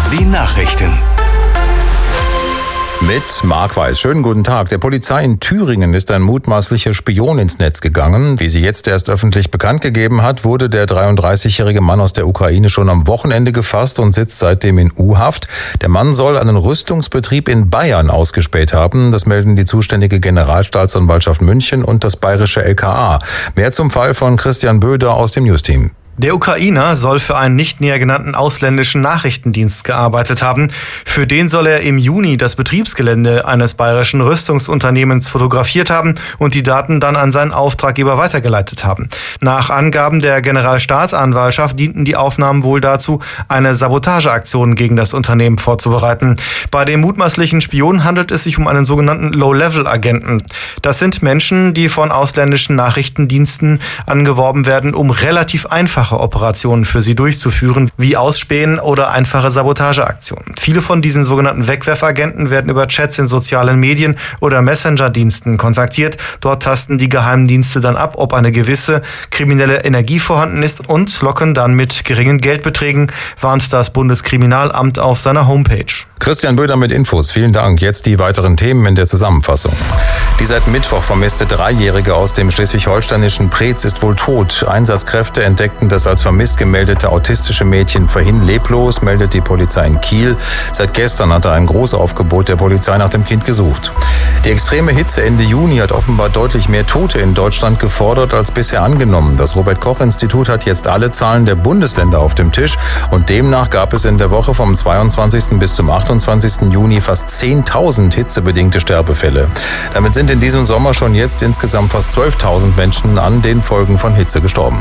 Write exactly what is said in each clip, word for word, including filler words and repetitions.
Die Nachrichten. Mit Marc Weiß. Schönen guten Tag. Der Polizei in Thüringen ist ein mutmaßlicher Spion ins Netz gegangen. Wie sie jetzt erst öffentlich bekannt gegeben hat, wurde der dreiunddreißigjährige Mann aus der Ukraine schon am Wochenende gefasst und sitzt seitdem in U-Haft. Der Mann soll einen Rüstungsbetrieb in Bayern ausgespäht haben. Das melden die zuständige Generalstaatsanwaltschaft München und das bayerische L K A. Mehr zum Fall von Christian Böder aus dem Newsteam. Der Ukrainer soll für einen nicht näher genannten ausländischen Nachrichtendienst gearbeitet haben. Für den soll er im Juni das Betriebsgelände eines bayerischen Rüstungsunternehmens fotografiert haben und die Daten dann an seinen Auftraggeber weitergeleitet haben. Nach Angaben der Generalstaatsanwaltschaft dienten die Aufnahmen wohl dazu, eine Sabotageaktion gegen das Unternehmen vorzubereiten. Bei dem mutmaßlichen Spion handelt es sich um einen sogenannten Low-Level-Agenten. Das sind Menschen, die von ausländischen Nachrichtendiensten angeworben werden, um relativ einfach Operationen für sie durchzuführen, wie Ausspähen oder einfache Sabotageaktionen. Viele von diesen sogenannten Wegwerfagenten werden über Chats in sozialen Medien oder Messenger-Diensten kontaktiert. Dort tasten die Geheimdienste dann ab, ob eine gewisse kriminelle Energie vorhanden ist und locken dann mit geringen Geldbeträgen, warnt das Bundeskriminalamt auf seiner Homepage. Christian Böder mit Infos. Vielen Dank. Jetzt die weiteren Themen in der Zusammenfassung. Die seit Mittwoch vermisste Dreijährige aus dem schleswig-holsteinischen Preetz ist wohl tot. Einsatzkräfte entdeckten das als vermisst gemeldete autistische Mädchen vorhin leblos, meldet die Polizei in Kiel. Seit gestern hatte ein Großaufgebot der Polizei nach dem Kind gesucht. Die extreme Hitze Ende Juni hat offenbar deutlich mehr Tote in Deutschland gefordert als bisher angenommen. Das Robert-Koch-Institut hat jetzt alle Zahlen der Bundesländer auf dem Tisch und demnach gab es in der Woche vom zweiundzwanzigsten bis zum achtundzwanzigsten Juni fast zehntausend hitzebedingte Sterbefälle. Damit sind in diesem Sommer schon jetzt insgesamt fast zwölftausend Menschen an den Folgen von Hitze gestorben.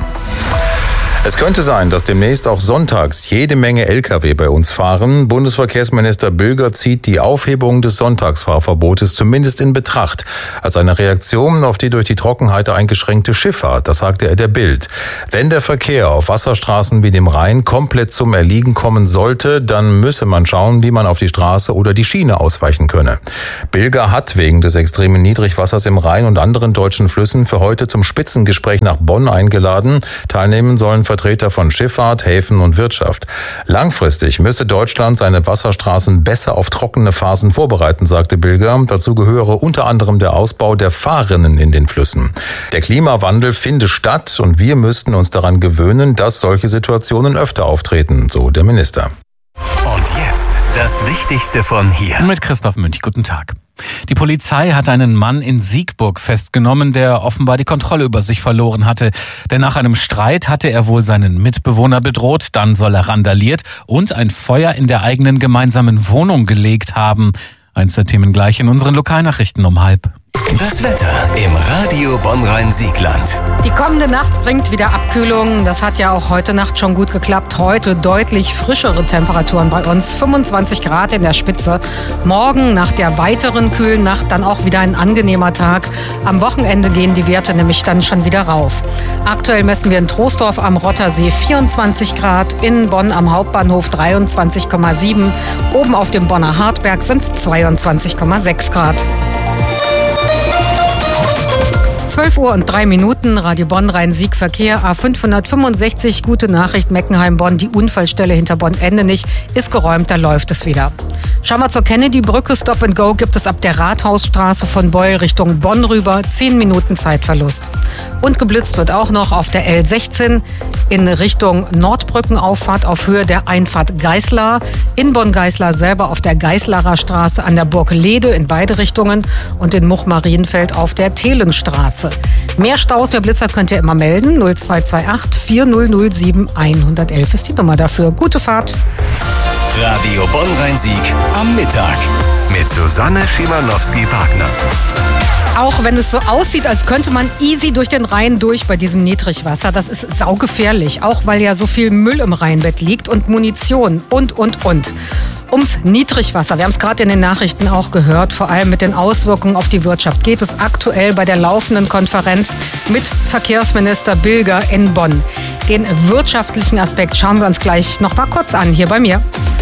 Es könnte sein, dass demnächst auch sonntags jede Menge L K W bei uns fahren. Bundesverkehrsminister Bilger zieht die Aufhebung des Sonntagsfahrverbotes zumindest in Betracht. Als eine Reaktion auf die durch die Trockenheit eingeschränkte Schifffahrt, das sagte er der Bild. Wenn der Verkehr auf Wasserstraßen wie dem Rhein komplett zum Erliegen kommen sollte, dann müsse man schauen, wie man auf die Straße oder die Schiene ausweichen könne. Bilger hat wegen des extremen Niedrigwassers im Rhein und anderen deutschen Flüssen für heute zum Spitzengespräch nach Bonn eingeladen. Teilnehmen sollen Vertreter von Schifffahrt, Häfen und Wirtschaft. Langfristig müsse Deutschland seine Wasserstraßen besser auf trockene Phasen vorbereiten, sagte Bilger. Dazu gehöre unter anderem der Ausbau der Fahrrinnen in den Flüssen. Der Klimawandel finde statt und wir müssten uns daran gewöhnen, dass solche Situationen öfter auftreten, so der Minister. Und jetzt das Wichtigste von hier. Mit Christoph Münch, guten Tag. Die Polizei hat einen Mann in Siegburg festgenommen, der offenbar die Kontrolle über sich verloren hatte. Denn nach einem Streit hatte er wohl seinen Mitbewohner bedroht, dann soll er randaliert und ein Feuer in der eigenen gemeinsamen Wohnung gelegt haben. Eins der Themen gleich in unseren Lokalnachrichten um halb. Das Wetter im Radio Bonn-Rhein-Siegland. Die kommende Nacht bringt wieder Abkühlung. Das hat ja auch heute Nacht schon gut geklappt. Heute deutlich frischere Temperaturen bei uns. fünfundzwanzig Grad in der Spitze. Morgen nach der weiteren kühlen Nacht dann auch wieder ein angenehmer Tag. Am Wochenende gehen die Werte nämlich dann schon wieder rauf. Aktuell messen wir in Troisdorf am Rottersee vierundzwanzig Grad. In Bonn am Hauptbahnhof dreiundzwanzig Komma sieben. Oben auf dem Bonner Hartberg sind es zweiundzwanzig Komma sechs Grad. zwölf Uhr und drei Minuten, Radio Bonn-Rhein-Sieg Verkehr, A fünfhundertfünfundsechzig, gute Nachricht, Meckenheim-Bonn, die Unfallstelle hinter Bonn-Endenich ist geräumt, da läuft es wieder. Schauen wir zur Kennedy-Brücke, Stop and Go gibt es ab der Rathausstraße von Beul Richtung Bonn rüber, zehn Minuten Zeitverlust. Und geblitzt wird auch noch auf der L sechzehn in Richtung Nordbrückenauffahrt auf Höhe der Einfahrt Geißlar, in Bonn-Geißlar selber auf der Geißlarer Straße an der Burg Lede in beide Richtungen und in Much-Marienfeld auf der Thelenstraße. Mehr Staus, mehr Blitzer könnt ihr immer melden. null zwei zwei acht vier null null sieben eins eins eins ist die Nummer dafür. Gute Fahrt. Radio Bonn-Rhein-Sieg am Mittag mit Susanne Schimanowski-Wagner. Auch wenn es so aussieht, als könnte man easy durch den Rhein durch bei diesem Niedrigwasser, das ist saugefährlich. Auch weil ja so viel Müll im Rheinbett liegt und Munition und, und, und. Ums Niedrigwasser, wir haben es gerade in den Nachrichten auch gehört, vor allem mit den Auswirkungen auf die Wirtschaft, geht es aktuell bei der laufenden Konferenz mit Verkehrsminister Bilger in Bonn. Den wirtschaftlichen Aspekt schauen wir uns gleich noch mal kurz an, hier bei mir.